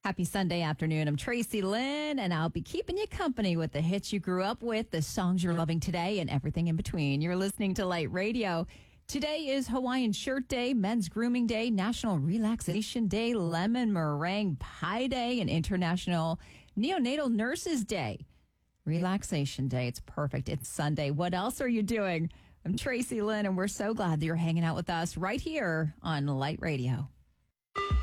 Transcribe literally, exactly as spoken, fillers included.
Happy Sunday afternoon. I'm Tracy Lynn, and I'll be keeping you company with the hits you grew up with, the songs you're loving today, and everything in between. You're listening to Light Radio. Today is Hawaiian Shirt Day, Men's Grooming Day, National Relaxation Day, Lemon Meringue Pie Day, and International Neonatal Nurses Day. Relaxation Day. It's perfect. It's Sunday. What else are you doing? I'm Tracy Lynn, and we're so glad that you're hanging out with us right here on Light Radio.